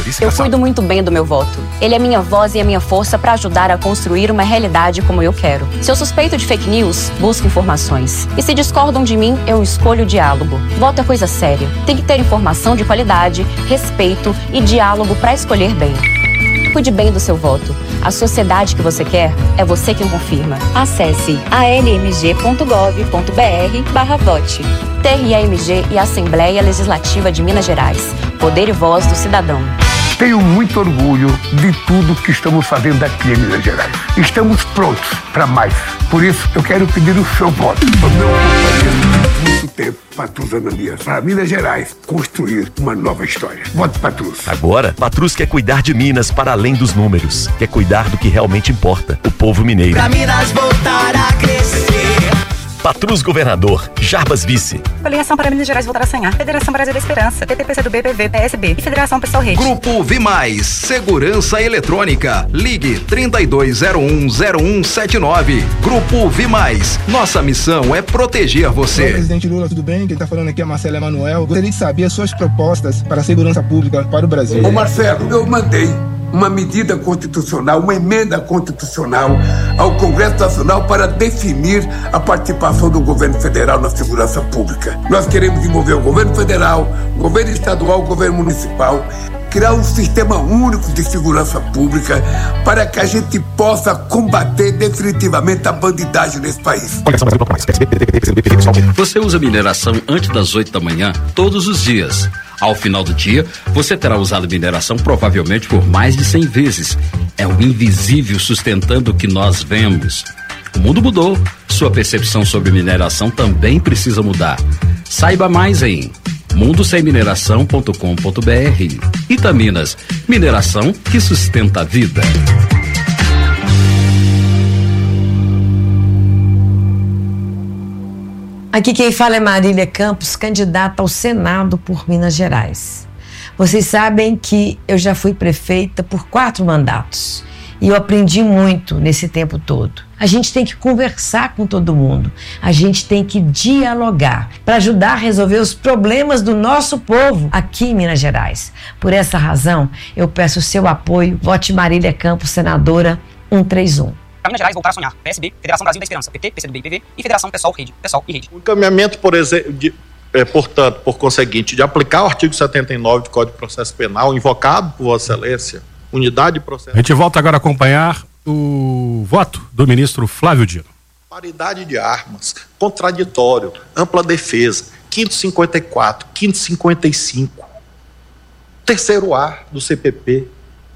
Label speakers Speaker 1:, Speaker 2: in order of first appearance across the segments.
Speaker 1: Eu cuido muito bem do meu voto. Ele é minha voz e a minha força para ajudar a construir uma realidade como eu quero. Se eu suspeito de fake news, busco informações. E se discordam de mim, eu escolho o diálogo. Voto é coisa séria. Tem que ter informação de qualidade, respeito e diálogo para escolher bem. Cuide bem do seu voto. A sociedade que você quer é você quem confirma. Acesse almg.gov.br/vote. TRE-AMG e Assembleia Legislativa de Minas Gerais. Poder e voz do cidadão.
Speaker 2: Tenho muito orgulho de tudo que estamos fazendo aqui em Minas Gerais. Estamos prontos para mais. Por isso, eu quero pedir o seu voto. O meu companheiro de muito tempo, Patrus Ananias, para Minas Gerais construir uma nova história. Vote Patrus.
Speaker 3: Agora, Patrus quer cuidar de Minas para além dos números. Quer cuidar do que realmente importa, o povo mineiro.
Speaker 4: Pra Minas voltar a crescer.
Speaker 3: Patrus Governador, Jarbas Vice.
Speaker 5: Coligação para Minas Gerais voltar a sonhar. Federação Brasil da Esperança, PTPCdoB, PV, PSB e Federação Pessoal Rede.
Speaker 6: Grupo Vimais, Segurança Eletrônica. Ligue 32010179. Grupo Vimais. Nossa missão é proteger você.
Speaker 7: Olá, presidente Lula, tudo bem? Quem tá falando aqui é Marcelo Emanuel. Gostaria de saber as suas propostas para a segurança pública para o Brasil.
Speaker 2: Ô Marcelo, eu mandei uma medida constitucional, uma emenda constitucional ao Congresso Nacional para definir a participação do governo federal na segurança pública. Nós queremos envolver o governo federal, o governo estadual, o governo municipal, criar um sistema único de segurança pública para que a gente possa combater definitivamente a bandidagem nesse país.
Speaker 8: Você usa mineração antes das 8 da manhã todos os dias. Ao final do dia, você terá usado mineração provavelmente por mais de 100 vezes. É o invisível sustentando o que nós vemos. O mundo mudou. Sua percepção sobre mineração também precisa mudar. Saiba mais em mundosemmineração.com.br. Itaminas, mineração que sustenta a vida.
Speaker 9: Aqui quem fala é Marília Campos, candidata ao Senado por Minas Gerais. Vocês sabem que eu já fui prefeita por 4 mandatos e eu aprendi muito nesse tempo todo. A gente tem que conversar com todo mundo, a gente tem que dialogar para ajudar a resolver os problemas do nosso povo aqui em Minas Gerais. Por essa razão, eu peço o seu apoio. Vote Marília Campos, senadora 131.
Speaker 10: Para Minas Gerais voltar a sonhar. PSB, Federação Brasil da Esperança, PT, PCdoB e PV e Federação Pessoal e Rede.
Speaker 11: O encaminhamento, portanto, por conseguinte, de aplicar o artigo 79 do Código de Processo Penal, invocado por Vossa Excelência, unidade de processo...
Speaker 12: A gente volta agora a acompanhar o voto do ministro Flávio Dino.
Speaker 11: Paridade de armas, contraditório, ampla defesa, 554, 555, terceiro A do CPP.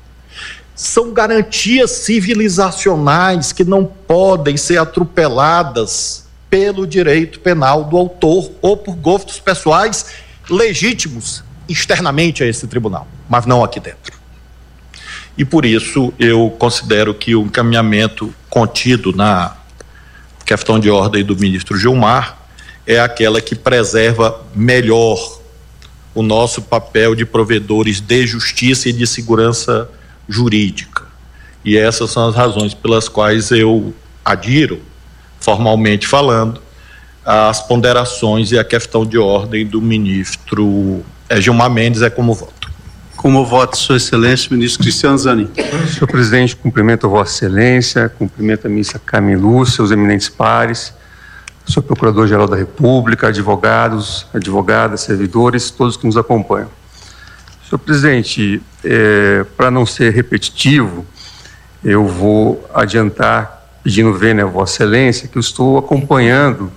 Speaker 11: São garantias civilizacionais que não podem ser atropeladas pelo direito penal do autor ou por gostos pessoais legítimos externamente a esse tribunal, mas não aqui dentro. E por isso eu considero que o encaminhamento contido na questão de ordem do ministro Gilmar é aquela que preserva melhor o nosso papel de provedores de justiça e de segurança jurídica. E essas são as razões pelas quais eu adiro, formalmente falando, as ponderações e a questão de ordem do ministro Gilmar Mendes como voto.
Speaker 13: Como voto, Sua Excelência, ministro Cristiano Zanin.
Speaker 14: Senhor presidente, cumprimento a Vossa Excelência, cumprimento a ministra Camilu, seus eminentes pares, senhor Procurador-Geral da República, advogados, advogadas, servidores, todos que nos acompanham. Senhor presidente, para não ser repetitivo, eu vou adiantar, pedindo vênia a Vossa Excelência, que eu estou acompanhando.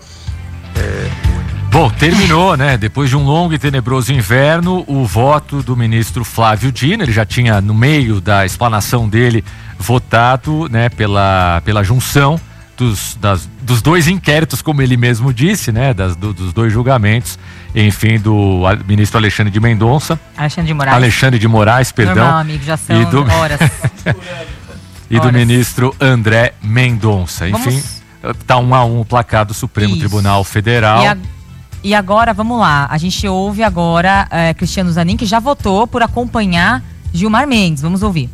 Speaker 15: Bom, terminou, né? Depois de um longo e tenebroso inverno, o voto do ministro Flávio Dino. Ele já tinha, no meio da explanação dele, votado, né, pela junção dos dois inquéritos, como ele mesmo disse, né, dos dois julgamentos, enfim, do ministro Alexandre de Moraes, perdão.
Speaker 16: Normal, amigo, já são horas.
Speaker 15: E do ministro André Mendonça. Enfim, tá 1-1 o placar do Supremo Tribunal Federal.
Speaker 16: E agora, vamos lá, a gente ouve agora Cristiano Zanin, que já votou por acompanhar Gilmar Mendes. Vamos ouvir.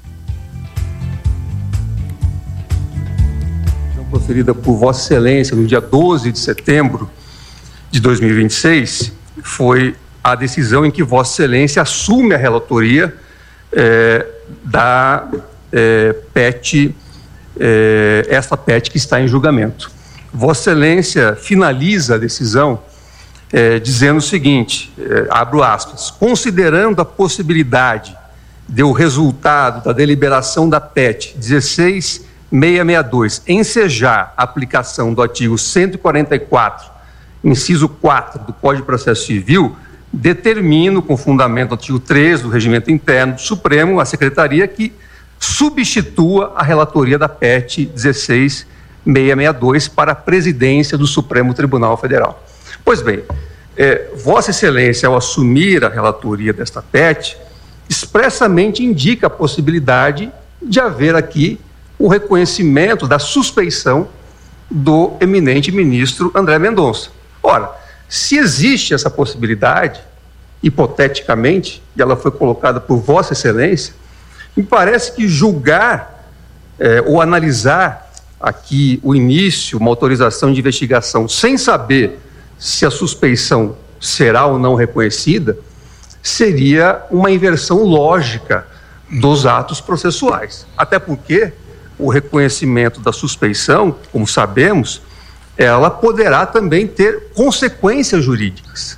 Speaker 14: Conferida por Vossa Excelência no dia 12 de setembro de 2026, foi a decisão em que Vossa Excelência assume a relatoria da PET, essa PET que está em julgamento. Vossa Excelência finaliza a decisão dizendo o seguinte, abro aspas, considerando a possibilidade de o resultado da deliberação da PET 16662 ensejar a aplicação do artigo 144, inciso 4 do Código de Processo Civil, determino, com fundamento no artigo 3 do Regimento Interno do Supremo, a Secretaria que substitua a relatoria da PET 16662 para a presidência do Supremo Tribunal Federal. Pois bem, Vossa Excelência, ao assumir a relatoria desta PET, expressamente indica a possibilidade de haver aqui o reconhecimento da suspeição do eminente ministro André Mendonça. Ora, se existe essa possibilidade, hipoteticamente, e ela foi colocada por Vossa Excelência, me parece que julgar ou analisar aqui o início, uma autorização de investigação, sem saber se a suspeição será ou não reconhecida, seria uma inversão lógica dos atos processuais. Até porque o reconhecimento da suspeição, como sabemos, ela poderá também ter consequências jurídicas.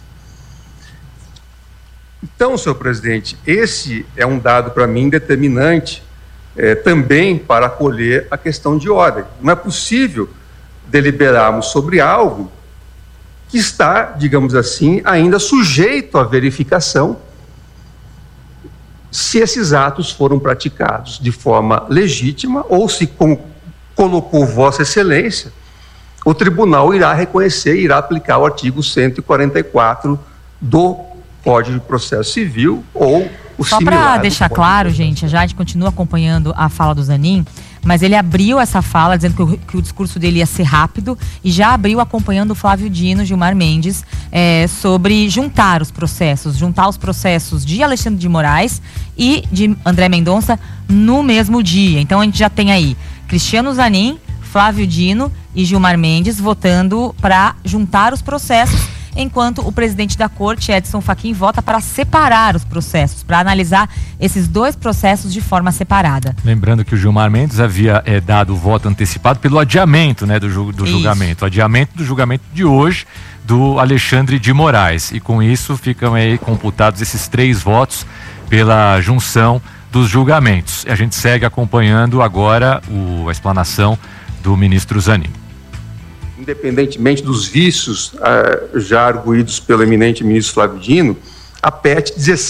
Speaker 14: Então, senhor presidente, esse é um dado para mim determinante também para acolher a questão de ordem. Não é possível deliberarmos sobre algo que está, digamos assim, ainda sujeito à verificação se esses atos foram praticados de forma legítima ou se, como colocou Vossa Excelência, o tribunal irá reconhecer e irá aplicar o artigo 144 do Código de Processo Civil ou o
Speaker 16: só
Speaker 14: similar.
Speaker 16: Só para deixar claro, gente, a Jade continua acompanhando a fala do Zanin, mas ele abriu essa fala dizendo que o discurso dele ia ser rápido e já abriu acompanhando o Flávio Dino, Gilmar Mendes, sobre juntar os processos de Alexandre de Moraes e de André Mendonça no mesmo dia. Então a gente já tem aí Cristiano Zanin, Flávio Dino e Gilmar Mendes votando para juntar os processos, enquanto o presidente da corte, Edson Fachin, vota para separar os processos, para analisar esses dois processos de forma separada.
Speaker 15: Lembrando que o Gilmar Mendes havia dado o voto antecipado pelo adiamento, né, do julgamento. O adiamento do julgamento de hoje do Alexandre de Moraes. E com isso ficam aí computados esses 3 votos pela junção dos julgamentos. E a gente segue acompanhando agora a explanação do ministro Zanin.
Speaker 14: Independentemente dos vícios já arguídos pelo eminente ministro Flávio Dino, a PET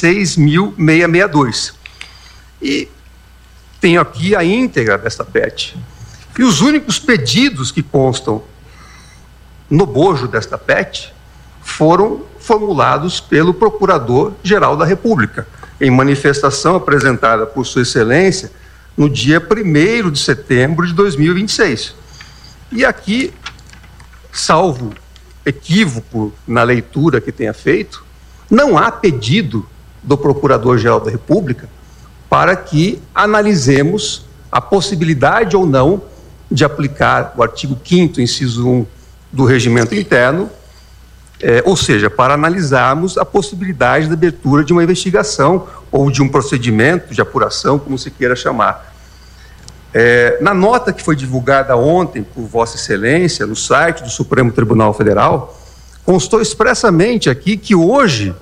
Speaker 14: 16.662. E tenho aqui a íntegra dessa PET. E os únicos pedidos que constam no bojo desta PET foram formulados pelo Procurador-Geral da República, em manifestação apresentada por Sua Excelência no dia 1º de setembro de 2026. E aqui, salvo equívoco na leitura que tenha feito, não há pedido do Procurador-Geral da República para que analisemos a possibilidade ou não de aplicar o artigo 5º, inciso 1 do Regimento Interno, ou seja, para analisarmos a possibilidade da abertura de uma investigação ou de um procedimento de apuração, como se queira chamar. Na nota que foi divulgada ontem por Vossa Excelência no site do Supremo Tribunal Federal, constou expressamente aqui que hoje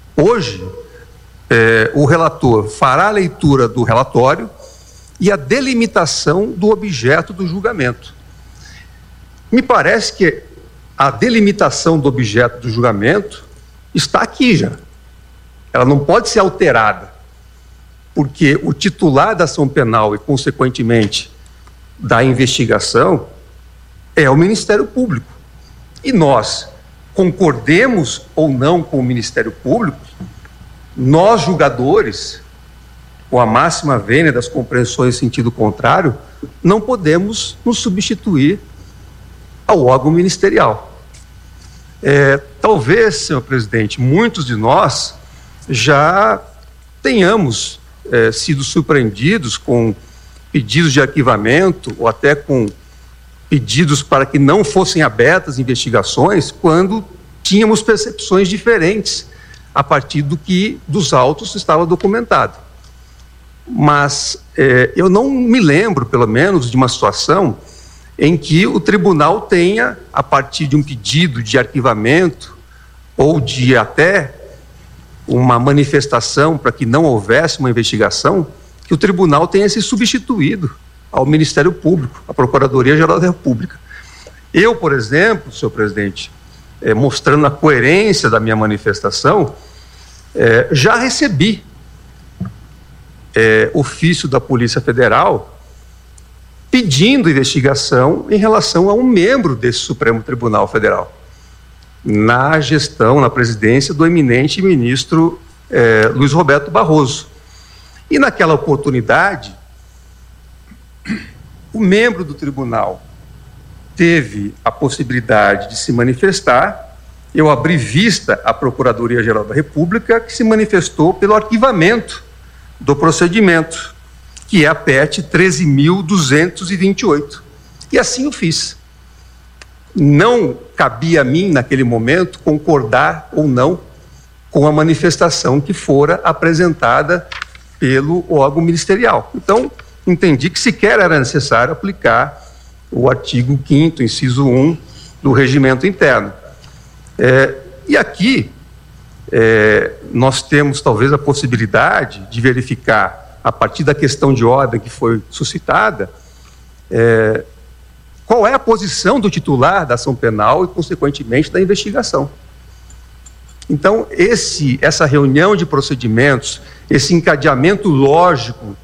Speaker 14: o relator fará a leitura do relatório e a delimitação do objeto do julgamento. Me parece que a delimitação do objeto do julgamento está aqui já. Ela não pode ser alterada, porque o titular da ação penal e, consequentemente, da investigação é o Ministério Público. E nós, concordemos ou não com o Ministério Público, nós, julgadores, com a máxima vênia das compreensões em sentido contrário, não podemos nos substituir ao órgão ministerial. Talvez, senhor presidente, muitos de nós já tenhamos sido surpreendidos com pedidos de arquivamento ou até com pedidos para que não fossem abertas investigações quando tínhamos percepções diferentes a partir do que dos autos estava documentado. mas eu não me lembro, pelo menos, de uma situação em que o tribunal tenha, a partir de um pedido de arquivamento ou de até uma manifestação para que não houvesse uma investigação, que o tribunal tenha se substituído ao Ministério Público, à Procuradoria-Geral da República. Eu, por exemplo, senhor presidente, mostrando a coerência da minha manifestação, já recebi ofício da Polícia Federal pedindo investigação em relação a um membro desse Supremo Tribunal Federal, na gestão, na presidência do eminente ministro Luiz Roberto Barroso. E naquela oportunidade, o membro do tribunal teve a possibilidade de se manifestar. Eu abri vista à Procuradoria-Geral da República, que se manifestou pelo arquivamento do procedimento, que é a PET 13.228. E assim o fiz. Não cabia a mim, naquele momento, concordar ou não com a manifestação que fora apresentada pelo órgão ministerial. Então, entendi que sequer era necessário aplicar o artigo 5º, inciso 1, do Regimento Interno. E aqui, nós temos talvez a possibilidade de verificar, a partir da questão de ordem que foi suscitada, qual é a posição do titular da ação penal e, consequentemente, da investigação. Então, essa reunião de procedimentos, esse encadeamento lógico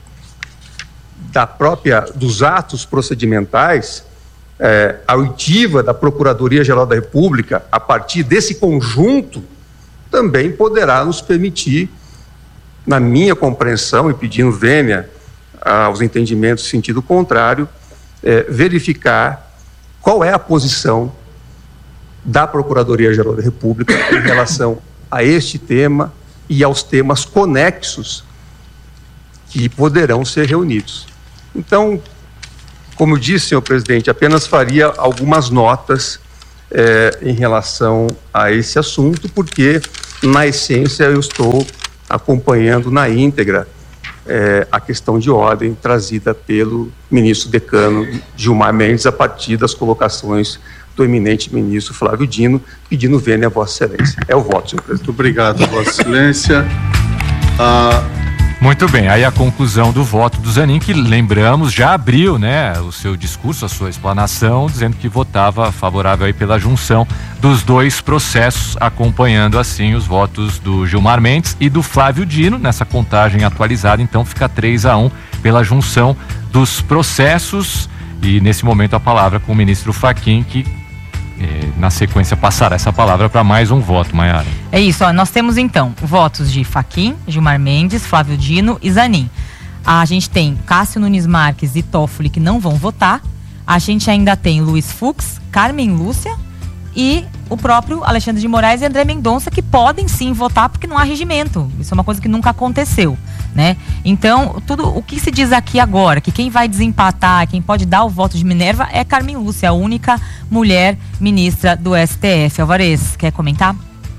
Speaker 14: dos atos procedimentais, a oitiva da Procuradoria-Geral da República, a partir desse conjunto, também poderá nos permitir, na minha compreensão, e pedindo vênia aos entendimentos em sentido contrário, verificar qual é a posição da Procuradoria-Geral da República em relação a este tema e aos temas conexos que poderão ser reunidos. Então, como eu disse, senhor presidente, apenas faria algumas notas em relação a esse assunto, porque, na essência, eu estou acompanhando na íntegra a questão de ordem trazida pelo ministro decano Gilmar Mendes, a partir das colocações do eminente ministro Flávio Dino, pedindo vênia a Vossa Excelência. É o voto, senhor presidente.
Speaker 13: Muito obrigado, Vossa Excelência.
Speaker 15: Muito bem, aí a conclusão do voto do Zanin, que lembramos, já abriu, né, o seu discurso, a sua explanação, dizendo que votava favorável aí pela junção dos dois processos, acompanhando assim os votos do Gilmar Mendes e do Flávio Dino, nessa contagem atualizada, então fica 3-1 pela junção dos processos, e nesse momento a palavra com o ministro Fachin, que na sequência passará essa palavra para mais um voto, Maiara.
Speaker 16: É isso, nós temos então votos de Fachin, Gilmar Mendes, Flávio Dino e Zanin. A gente tem Cássio Nunes Marques e Toffoli que não vão votar. A gente ainda tem Luiz Fux, Carmen Lúcia e o próprio Alexandre de Moraes e André Mendonça, que podem sim votar porque não há regimento. Isso é uma coisa que nunca aconteceu, né? Então, tudo o que se diz aqui agora, que quem vai desempatar, quem pode dar o voto de Minerva é Carmen Lúcia, a única mulher ministra do STF. Alvarez, quer comentar?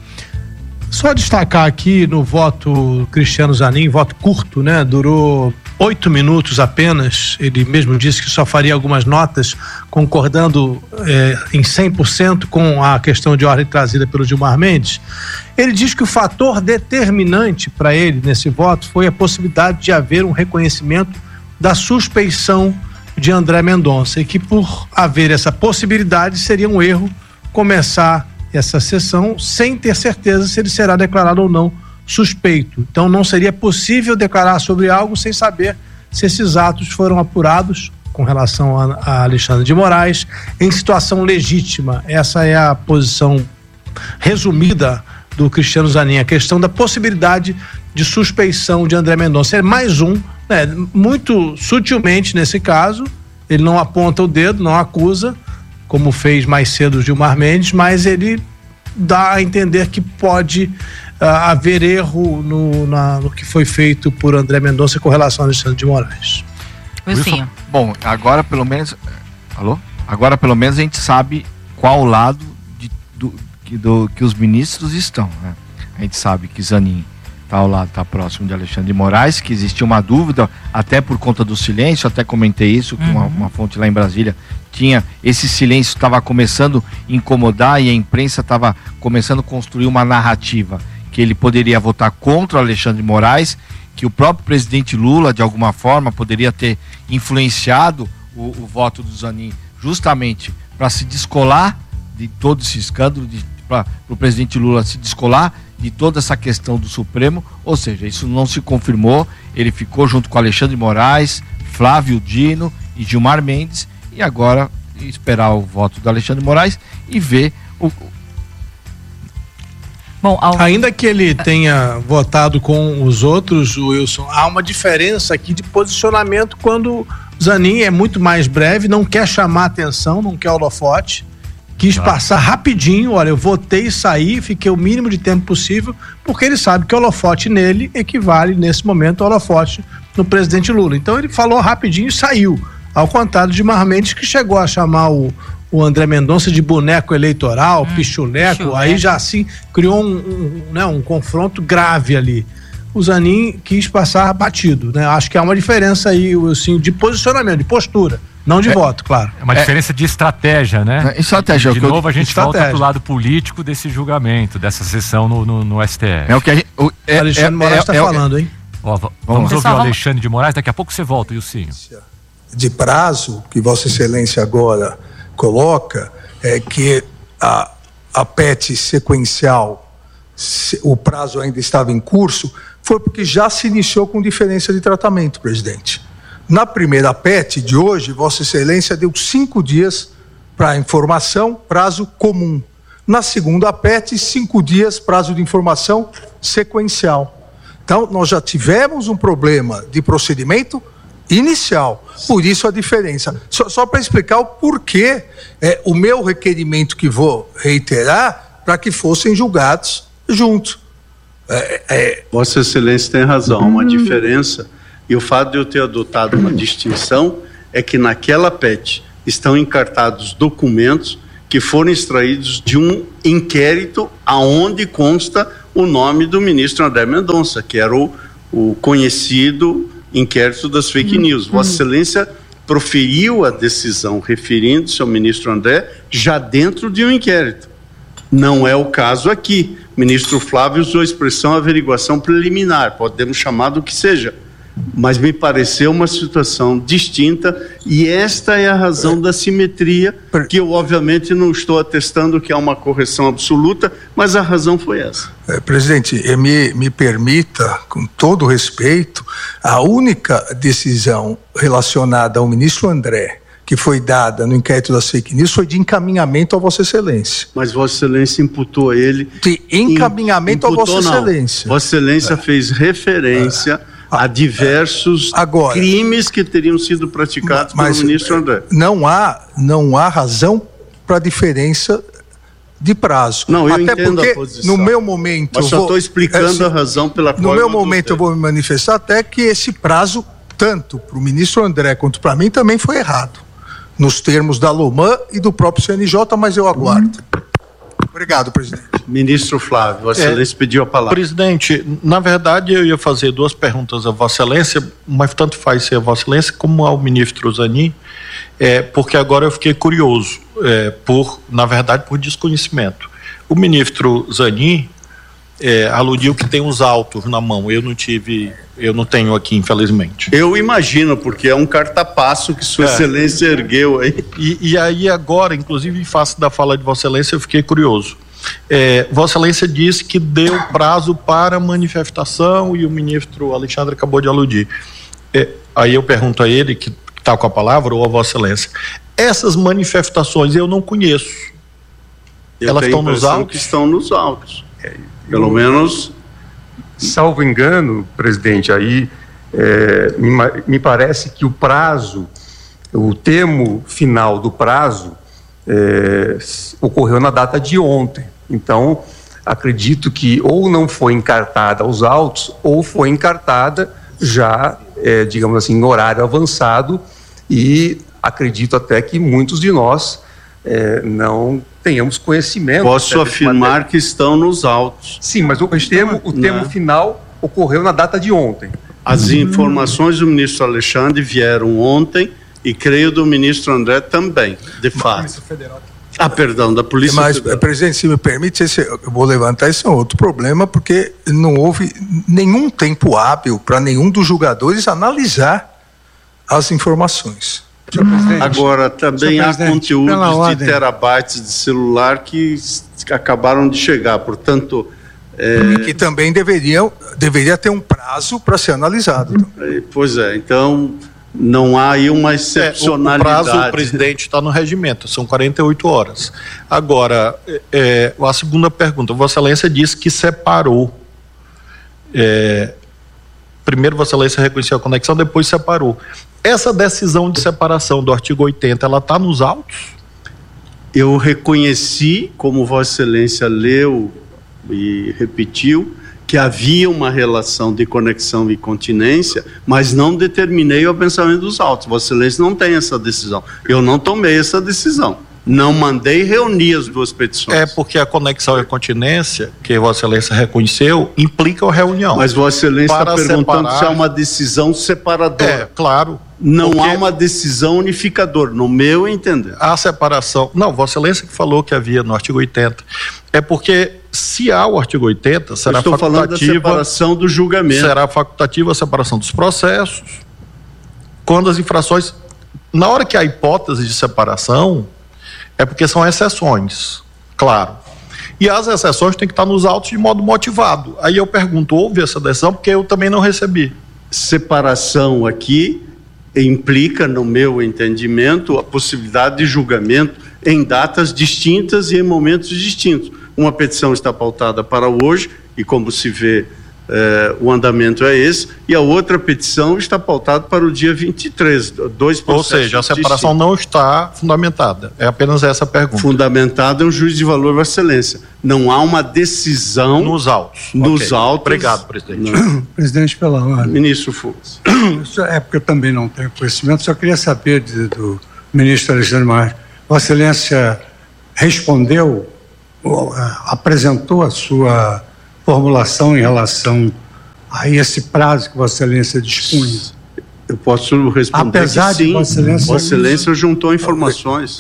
Speaker 17: Só destacar aqui no voto Cristiano Zanin, voto curto, né? Durou 8 minutos apenas. Ele mesmo disse que só faria algumas notas, concordando em 100% com a questão de ordem trazida pelo Gilmar Mendes. Ele diz que o fator determinante para ele nesse voto foi a possibilidade de haver um reconhecimento da suspeição de André Mendonça, e que por haver essa possibilidade seria um erro começar essa sessão sem ter certeza se ele será declarado ou não suspeito. Então não seria possível declarar sobre algo sem saber se esses atos foram apurados com relação a Alexandre de Moraes em situação legítima. Essa é a posição resumida do Cristiano Zanin, a questão da possibilidade de suspeição de André Mendonça. É mais um, né, muito sutilmente nesse caso, ele não aponta o dedo, não acusa, como fez mais cedo o Gilmar Mendes, mas ele dá a entender que pode haver erro no que foi feito por André Mendonça com relação a Alexandre de Moraes.
Speaker 16: Wilson.
Speaker 18: Bom, agora pelo menos a gente sabe qual lado que os ministros estão, né? A gente sabe que Zanin está ao lado, está próximo de Alexandre de Moraes, que existia uma dúvida, até por conta do silêncio, até comentei isso, que uma fonte lá em Brasília tinha, esse silêncio estava começando a incomodar e a imprensa estava começando a construir uma narrativa que ele poderia votar contra o Alexandre de Moraes, que o próprio presidente Lula, de alguma forma, poderia ter influenciado o voto do Zanin justamente para se descolar de todo esse escândalo, para o presidente Lula se descolar de toda essa questão do Supremo, ou seja, isso não se confirmou, ele ficou junto com Alexandre de Moraes, Flávio Dino e Gilmar Mendes, e agora esperar o voto do Alexandre de Moraes e ver o...
Speaker 17: Bom, ainda que ele tenha votado com os outros, Wilson, há uma diferença aqui de posicionamento quando o Zanin é muito mais breve, não quer chamar atenção, não quer holofote, quis passar rapidinho, olha, eu votei e saí, fiquei o mínimo de tempo possível, porque ele sabe que o holofote nele equivale, nesse momento, ao holofote no presidente Lula. Então ele falou rapidinho e saiu, ao contrário de Gilmar Mendes, que chegou a chamar o André Mendonça de boneco eleitoral, pichuleco, aí já assim criou um confronto grave ali. O Zanin quis passar batido, né? Acho que há uma diferença aí, assim, de posicionamento, de postura, não de voto, claro.
Speaker 15: É uma diferença de estratégia, né?
Speaker 18: Estratégia.
Speaker 15: De novo a gente volta pro lado político desse julgamento, dessa sessão no STF.
Speaker 17: É o que o Alexandre de Moraes está falando, hein?
Speaker 15: Ó, vamos ouvir o Alexandre de Moraes, daqui a pouco você volta, Ilcinho.
Speaker 19: De prazo, que Vossa Excelência agora coloca, é que a PET sequencial, o prazo ainda estava em curso, foi porque já se iniciou com diferença de tratamento, presidente. Na primeira PET de hoje, Vossa Excelência deu 5 dias para informação, prazo comum. Na segunda PET, 5 dias, prazo de informação sequencial. Então, nós já tivemos um problema de procedimento inicial, por isso a diferença. Só para explicar o porquê, o meu requerimento que vou reiterar, para que fossem julgados juntos.
Speaker 13: Vossa Excelência tem razão, uma diferença, e o fato de eu ter adotado uma distinção é que naquela PET estão encartados documentos que foram extraídos de um inquérito aonde consta o nome do ministro André Mendonça, que era o conhecido inquérito das fake news. Vossa Excelência proferiu a decisão referindo-se ao ministro André já dentro de um inquérito. Não é o caso aqui. O ministro Flávio usou a expressão averiguação preliminar, podemos chamar do que seja, mas me pareceu uma situação distinta e esta é a razão da simetria, que eu obviamente não estou atestando que é uma correção absoluta, mas a razão foi essa.
Speaker 19: Presidente, me permita, com todo respeito, a única decisão relacionada ao ministro André que foi dada no inquérito das fake news foi de encaminhamento a Vossa Excelência.
Speaker 13: Mas Vossa Excelência imputou a ele...
Speaker 19: De encaminhamento a Vossa Excelência.
Speaker 13: Vossa Excelência fez referência a diversos crimes que teriam sido praticados pelo ministro André.
Speaker 19: Não há razão para diferença de prazo.
Speaker 13: Não, eu entendo a posição.
Speaker 19: No meu momento...
Speaker 13: Mas só estou explicando a razão pela qual...
Speaker 19: No meu momento eu vou me manifestar até que esse prazo, tanto para o ministro André quanto para mim, também foi errado. Nos termos da Loman e do próprio CNJ, mas eu aguardo. Obrigado, presidente.
Speaker 13: Ministro Flávio, Vossa Excelência pediu a palavra.
Speaker 20: Presidente, na verdade eu ia fazer 2 perguntas a Vossa Excelência, mas tanto faz ser a Vossa Excelência como ao ministro Zanin, porque agora eu fiquei curioso, na verdade por desconhecimento. O ministro Zanin aludiu que tem os autos na mão, eu não tenho aqui, infelizmente.
Speaker 13: Eu imagino, porque é um cartapaço que Sua Excelência ergueu aí.
Speaker 20: E aí agora, inclusive em face da fala de Vossa Excelência, eu fiquei curioso. Vossa Excelência disse que deu prazo para manifestação e o ministro Alexandre acabou de aludir. Aí eu pergunto a ele, que está com a palavra, ou a Vossa Excelência, essas manifestações eu não conheço. Elas estão nos autos?
Speaker 13: Que estão nos autos. Pelo menos...
Speaker 14: Salvo engano, presidente, aí me parece que o prazo, o termo final do prazo ocorreu na data de ontem. Então, acredito que ou não foi encartada aos autos ou foi encartada já, digamos assim, em horário avançado, e acredito até que muitos de nós não tenhamos conhecimento.
Speaker 13: Posso afirmar que estão nos autos.
Speaker 14: Sim, mas o termo final ocorreu na data de ontem.
Speaker 13: As informações do ministro Alexandre vieram ontem e creio do ministro André também, de fato. Perdão, da Polícia Federal.
Speaker 19: Presidente, se me permite, eu vou levantar esse outro problema, porque não houve nenhum tempo hábil para nenhum dos julgadores analisar as informações.
Speaker 13: Agora, também há conteúdos de terabytes de celular que acabaram de chegar, portanto...
Speaker 19: que também deveria ter um prazo para ser analisado.
Speaker 13: Pois é, então não há aí uma excepcionalidade.
Speaker 20: O prazo, o presidente está no regimento, são 48 horas. Agora, a segunda pergunta, Vossa Excelência disse que separou. Primeiro Vossa Excelência reconheceu a conexão, depois separou. Essa decisão de separação do artigo 80, ela está nos autos?
Speaker 13: Eu reconheci, como Vossa Excelência leu e repetiu, que havia uma relação de conexão e continência, mas não determinei o pensamento dos autos. Vossa Excelência não tem essa decisão. Eu não tomei essa decisão. Não mandei reunir as duas petições.
Speaker 20: Porque a conexão e a continência, que Vossa Excelência reconheceu, implica a reunião.
Speaker 13: Mas Vossa Excelência está perguntando se há uma decisão separadora.
Speaker 20: Claro.
Speaker 13: Não há uma decisão unificadora, no meu entender.
Speaker 20: A separação... Não, Vossa Excelência que falou que havia no artigo 80. É porque, se há o artigo 80, será
Speaker 13: facultativa... Estou falando da separação do julgamento.
Speaker 20: Será facultativa a separação dos processos, quando as infrações... Na hora que há hipótese de separação, é porque são exceções, claro. E as exceções têm que estar nos autos de modo motivado. Aí eu pergunto, houve essa decisão? Porque eu também não recebi.
Speaker 13: Separação aqui implica, no meu entendimento, a possibilidade de julgamento em datas distintas e em momentos distintos. Uma petição está pautada para hoje, e como se vê, o andamento é esse, e a outra petição está pautada para o dia 23, dois processos.
Speaker 20: Ou seja, a separação não está fundamentada, é apenas essa pergunta.
Speaker 13: Fundamentada é um juízo de valor, Vossa Excelência. Não há uma decisão...
Speaker 20: Nos autos.
Speaker 13: Nos autos.
Speaker 20: Obrigado, presidente.
Speaker 21: Presidente, pela ordem.
Speaker 13: Ministro Fux.
Speaker 21: É porque eu também não tenho conhecimento, só queria saber do ministro Alexandre Moraes. Vossa Excelência respondeu, apresentou a sua formulação em relação a esse prazo que Vossa Excelência dispunha?
Speaker 13: Eu posso responder.
Speaker 21: Apesar
Speaker 13: que sim,
Speaker 21: de Vossa
Speaker 13: Excelência juntou informações.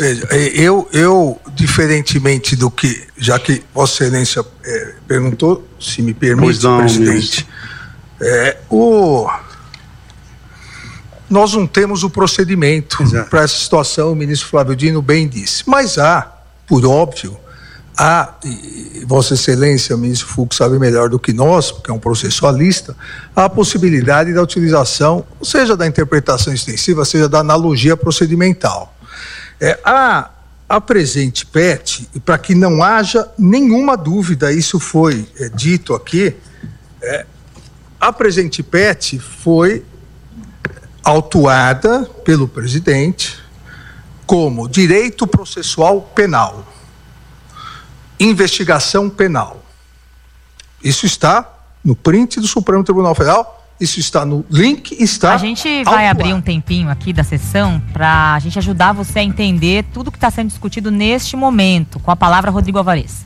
Speaker 19: Eu, diferentemente do que, já que Vossa Excelência perguntou, se me permite,
Speaker 13: não,
Speaker 19: presidente, nós não temos o procedimento para essa situação, o ministro Flávio Dino bem disse, mas há, por óbvio, e Vossa Excelência, o ministro Fux sabe melhor do que nós, porque é um processualista, há a possibilidade da utilização, seja da interpretação extensiva, seja da analogia procedimental. A presente PET, e para que não haja nenhuma dúvida, isso foi dito aqui, a presente PET foi autuada pelo presidente como direito processual penal. Investigação penal. Isso está no print do Supremo Tribunal Federal, isso está no link, está...
Speaker 16: A gente vai abrir um tempinho aqui da sessão para a gente ajudar você a entender tudo que está sendo discutido neste momento. Com a palavra, Rodrigo Alvarez.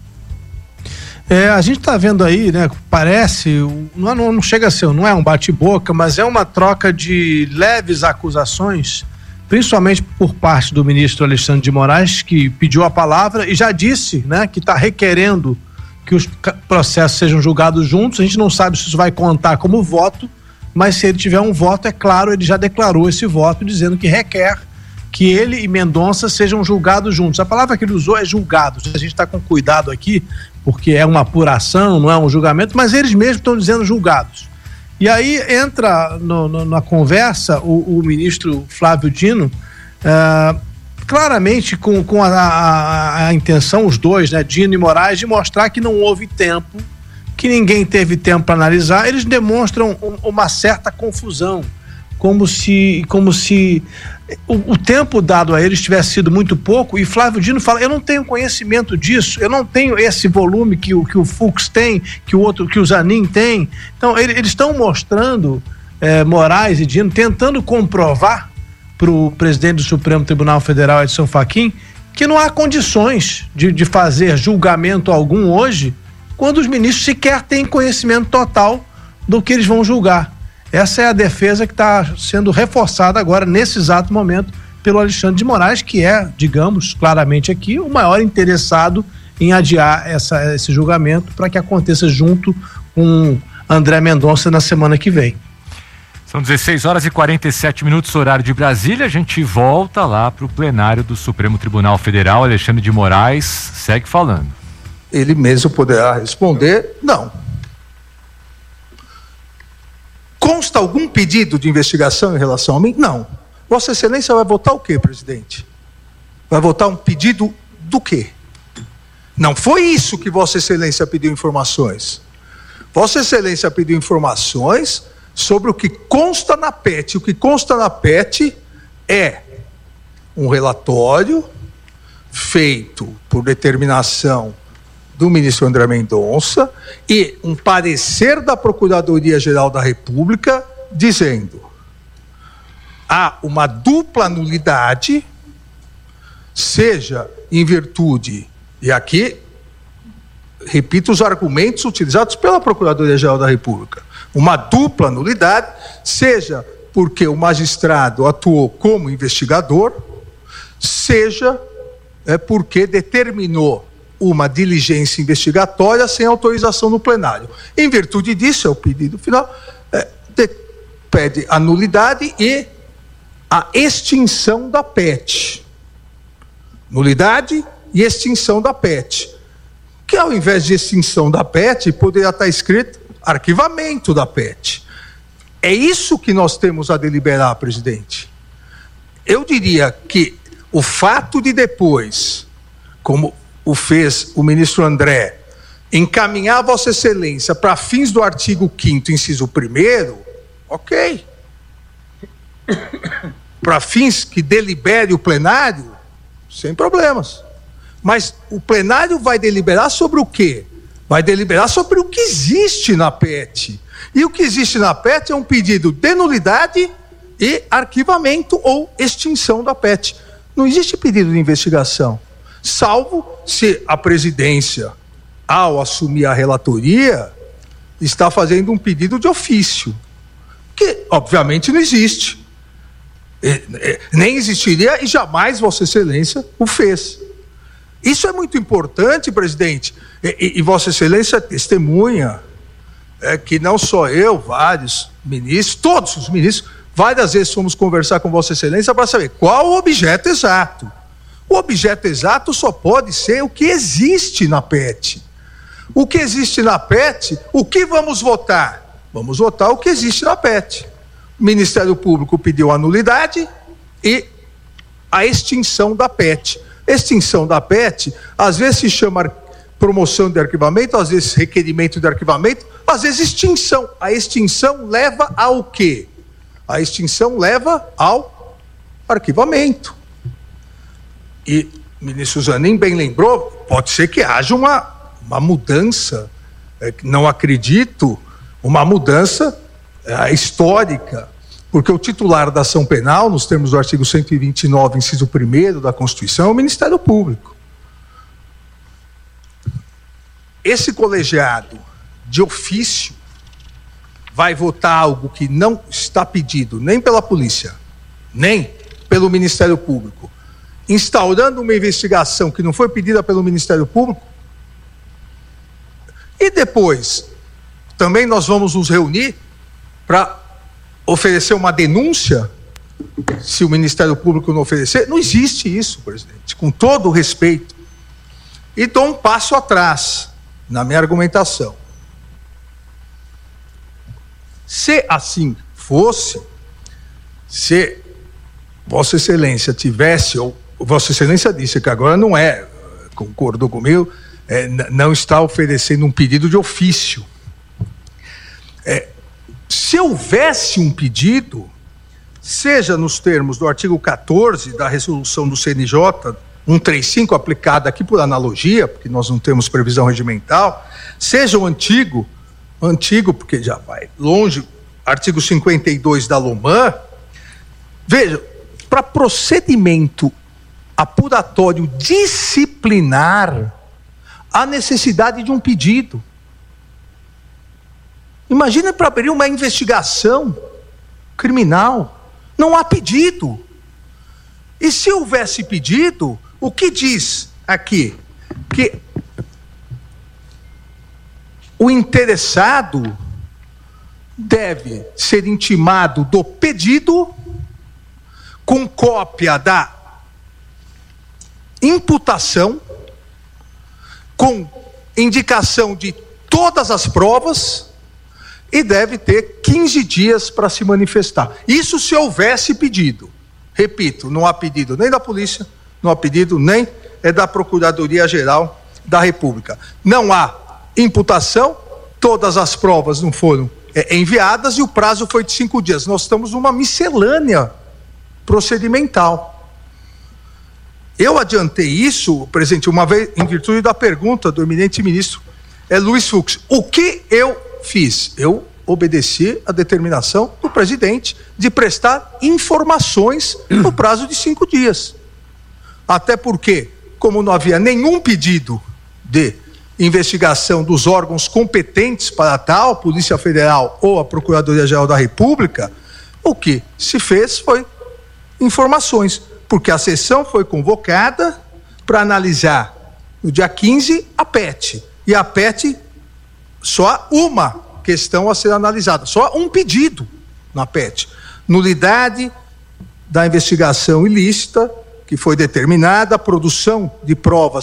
Speaker 17: A gente está vendo aí, né, parece, não chega a ser, não é um bate-boca, mas é uma troca de leves acusações, principalmente por parte do ministro Alexandre de Moraes, que pediu a palavra e já disse, né, que está requerendo que os processos sejam julgados juntos. A gente não sabe se isso vai contar como voto, mas se ele tiver um voto, é claro, ele já declarou esse voto, dizendo que requer que ele e Mendonça sejam julgados juntos. A palavra que ele usou é julgados. A gente está com cuidado aqui, porque é uma apuração, não é um julgamento, mas eles mesmos estão dizendo julgados. E aí entra na conversa o ministro Flávio Dino, claramente com a intenção, os dois, né, Dino e Moraes, de mostrar que não houve tempo, que ninguém teve tempo para analisar. Eles demonstram uma certa confusão, como se o tempo dado a eles tivesse sido muito pouco, e Flávio Dino fala, eu não tenho conhecimento disso, eu não tenho esse volume que o Fux tem, que o Zanin tem. Então eles estão mostrando, Moraes e Dino, tentando comprovar para o presidente do Supremo Tribunal Federal, Edson Fachin, que não há condições de fazer julgamento algum hoje, quando os ministros sequer têm conhecimento total do que eles vão julgar. Essa é a defesa que está sendo reforçada agora, nesse exato momento, pelo Alexandre de Moraes, que é, digamos, claramente aqui, o maior interessado em adiar esse julgamento para que aconteça junto com André Mendonça na semana que vem.
Speaker 15: São 16h47, horário de Brasília. A gente volta lá para o plenário do Supremo Tribunal Federal. Alexandre de Moraes segue falando.
Speaker 19: Ele mesmo poderá responder, não. Consta algum pedido de investigação em relação a mim? Não. Vossa Excelência vai votar o quê, presidente? Vai votar um pedido do quê? Não foi isso que Vossa Excelência pediu informações. Vossa Excelência pediu informações sobre o que consta na PET. O que consta na PET é um relatório feito por determinação do ministro André Mendonça e um parecer da Procuradoria-Geral da República dizendo: há uma dupla nulidade, seja em virtude, e aqui repito os argumentos utilizados pela Procuradoria-Geral da República, uma dupla nulidade, seja porque o magistrado atuou como investigador, seja porque determinou uma diligência investigatória sem autorização no plenário. Em virtude disso, é o pedido final, pede a nulidade e a extinção da PET. Nulidade e extinção da PET. Que ao invés de extinção da PET, poderia estar escrito arquivamento da PET. É isso que nós temos a deliberar, presidente. Eu diria que o fato de depois, como o fez o ministro André, encaminhar a Vossa Excelência para fins do artigo 5º, inciso 1º, ok. Para fins que delibere o plenário, sem problemas. Mas o plenário vai deliberar sobre o quê? Vai deliberar sobre o que existe na PET. E o que existe na PET é um pedido de nulidade e arquivamento ou extinção da PET. Não existe pedido de investigação, salvo se a presidência, ao assumir a relatoria, está fazendo um pedido de ofício, que obviamente não existe. Nem existiria e jamais Vossa Excelência o fez. Isso é muito importante, presidente, e Vossa Excelência testemunha que não só eu, vários ministros, todos os ministros, várias vezes fomos conversar com Vossa Excelência para saber qual o objeto exato. O objeto exato só pode ser o que existe na PET. O que existe na PET, o que vamos votar? Vamos votar o que existe na PET. O Ministério Público pediu a nulidade e a extinção da PET. Extinção da PET, às vezes se chama promoção de arquivamento, às vezes requerimento de arquivamento, às vezes extinção. A extinção leva ao quê? A extinção leva ao arquivamento. E o ministro Zanin bem lembrou, pode ser que haja uma mudança, não acredito, uma mudança histórica, porque o titular da ação penal, nos termos do artigo 129, inciso 1º da Constituição, é o Ministério Público. Esse colegiado de ofício vai votar algo que não está pedido nem pela polícia, nem pelo Ministério Público, instaurando uma investigação que não foi pedida pelo Ministério Público. E depois, também nós vamos nos reunir para oferecer uma denúncia, se o Ministério Público não oferecer. Não existe isso, presidente, com todo o respeito. E dou um passo atrás na minha argumentação. Se assim fosse, se Vossa Excelência tivesse, ou Vossa Excelência disse que agora não é, concordou comigo, não está oferecendo um pedido de ofício. Se houvesse um pedido, seja nos termos do artigo 14 da resolução do CNJ 135, aplicada aqui por analogia, porque nós não temos previsão regimental, seja o antigo, porque já vai longe, artigo 52 da LOMAN, veja, para procedimento apuratório disciplinar, há necessidade de um pedido. Imagina para abrir uma investigação criminal. Não há pedido. E se houvesse pedido, o que diz aqui? Que o interessado deve ser intimado do pedido com cópia da imputação, com indicação de todas as provas e deve ter 15 dias para se manifestar. Isso se houvesse pedido. Repito, não há pedido nem da polícia, não há pedido nem da Procuradoria-Geral da República. Não há imputação, todas as provas não foram enviadas e o prazo foi de 5 dias. Nós estamos numa miscelânea procedimental. Eu adiantei isso, presidente, uma vez em virtude da pergunta do eminente ministro Luiz Fux. O que eu fiz? Eu obedeci a determinação do presidente de prestar informações no prazo de 5 dias. Até porque, como não havia nenhum pedido de investigação dos órgãos competentes para tal, Polícia Federal ou a Procuradoria-Geral da República, o que se fez foi informações, porque a sessão foi convocada para analisar no dia 15 a PET, e a PET só uma questão a ser analisada, só um pedido na PET, nulidade da investigação ilícita que foi determinada, produção de provas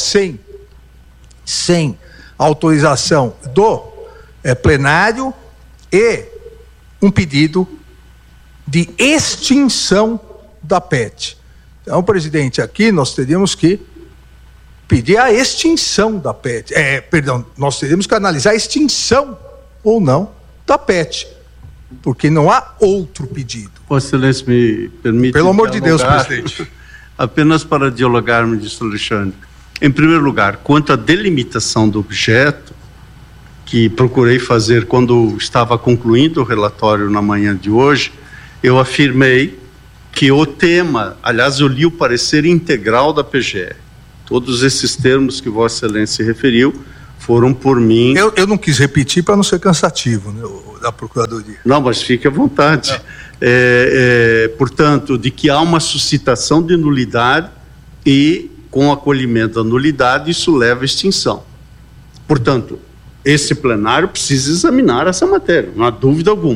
Speaker 19: sem autorização do plenário e um pedido de extinção da PET. Então, presidente, aqui nós teríamos que pedir a extinção da PET. Nós teríamos que analisar a extinção ou não da PET, porque não há outro pedido.
Speaker 13: Vossa Excelência me permite...
Speaker 19: Pelo amor de Deus, presidente.
Speaker 13: Apenas para dialogar, ministro Alexandre. Em primeiro lugar, quanto à delimitação do objeto, que procurei fazer quando estava concluindo o relatório na manhã de hoje, eu afirmei que o tema, aliás, eu li o parecer integral da PGR. Todos esses termos que Vossa Excelência se referiu foram por mim...
Speaker 19: Eu não quis repetir para não ser cansativo, né, da Procuradoria.
Speaker 13: Não, mas fique à vontade. Portanto, de que há uma suscitação de nulidade e, com o acolhimento da nulidade, isso leva à extinção. Portanto, esse plenário precisa examinar essa matéria, não há dúvida alguma.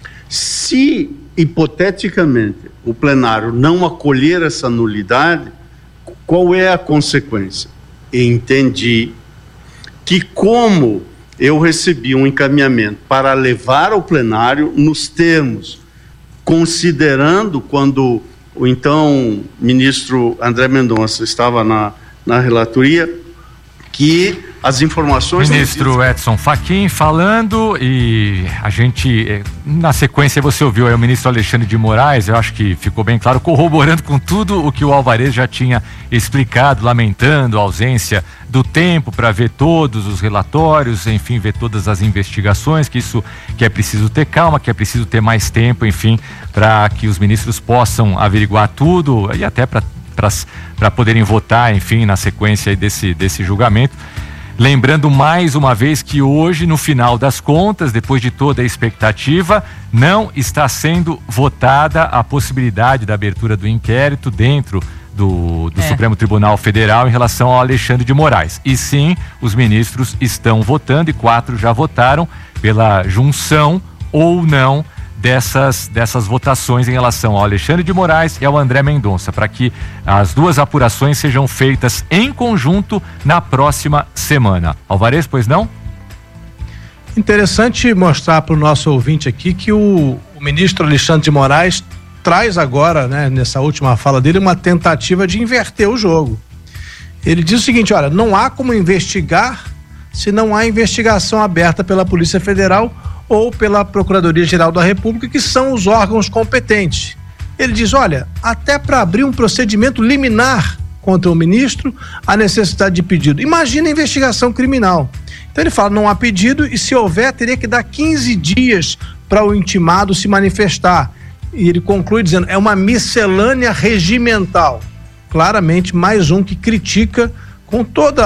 Speaker 13: Se, hipoteticamente, o plenário não acolher essa nulidade, qual é a consequência? Entendi que, como eu recebi um encaminhamento para levar ao plenário nos termos, considerando quando o então ministro André Mendonça estava na relatoria, que as informações...
Speaker 15: Ministro Edson Fachin falando, e a gente, na sequência você ouviu aí o ministro Alexandre de Moraes, eu acho que ficou bem claro, corroborando com tudo o que o Alvarez já tinha explicado, lamentando a ausência do tempo para ver todos os relatórios, enfim, ver todas as investigações, que é preciso ter calma, que é preciso ter mais tempo, enfim, para que os ministros possam averiguar tudo e até para poderem votar, enfim, na sequência aí desse julgamento. Lembrando mais uma vez que hoje, no final das contas, depois de toda a expectativa, não está sendo votada a possibilidade da abertura do inquérito dentro do Supremo Tribunal Federal em relação ao Alexandre de Moraes. E sim, os ministros estão votando, e 4 já votaram pela junção ou não dessas votações em relação ao Alexandre de Moraes e ao André Mendonça, para que as duas apurações sejam feitas em conjunto na próxima semana. Alvarez, pois não?
Speaker 17: Interessante mostrar para o nosso ouvinte aqui que o ministro Alexandre de Moraes traz agora, né, nessa última fala dele, uma tentativa de inverter o jogo. Ele diz o seguinte: olha, não há como investigar se não há investigação aberta pela Polícia Federal ou pela Procuradoria-Geral da República, que são os órgãos competentes. Ele diz, olha, até para abrir um procedimento liminar contra o ministro, há necessidade de pedido. Imagina a investigação criminal. Então ele fala, não há pedido, e se houver, teria que dar 15 dias para o intimado se manifestar. E ele conclui dizendo, é uma miscelânea regimental. Claramente, mais um que critica com toda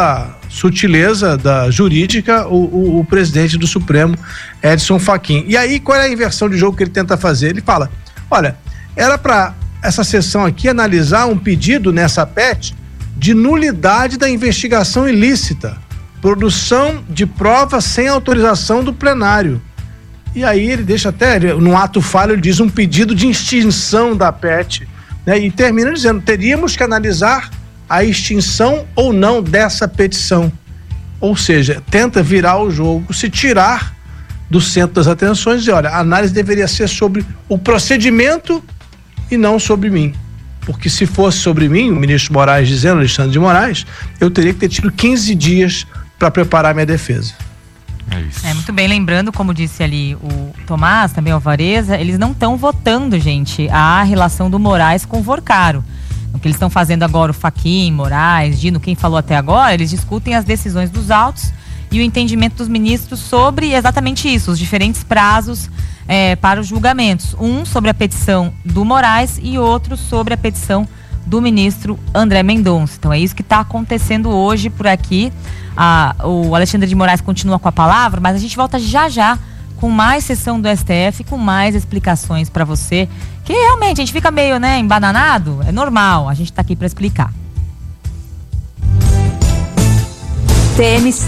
Speaker 17: sutileza da jurídica o presidente do Supremo, Edson Fachin. E aí, qual é a inversão de jogo que ele tenta fazer? Ele fala, olha, era para essa sessão aqui analisar um pedido nessa PEC de nulidade da investigação ilícita, produção de provas sem autorização do plenário. E aí ele deixa até, no ato falho, ele diz um pedido de extinção da PEC, né? E termina dizendo, teríamos que analisar a extinção ou não dessa petição. Ou seja, tenta virar o jogo, se tirar do centro das atenções e dizer, olha, a análise deveria ser sobre o procedimento e não sobre mim. Porque se fosse sobre mim, o ministro Moraes dizendo, Alexandre de Moraes, eu teria que ter tido 15 dias para preparar minha defesa.
Speaker 16: É isso. Muito bem, lembrando, como disse ali o Tomás, também o Alvareza, eles não estão votando, gente, a relação do Moraes com o Vorcaro. O que eles estão fazendo agora, o Fachin, Moraes, Dino, quem falou até agora, eles discutem as decisões dos autos e o entendimento dos ministros sobre exatamente isso, os diferentes prazos para os julgamentos. Um sobre a petição do Moraes e outro sobre a petição do ministro André Mendonça. Então é isso que está acontecendo hoje por aqui. O Alexandre de Moraes continua com a palavra, mas a gente volta já com mais sessão do STF, com mais explicações para você, que realmente a gente fica meio, embananado, é normal, a gente está aqui para explicar.
Speaker 1: TMC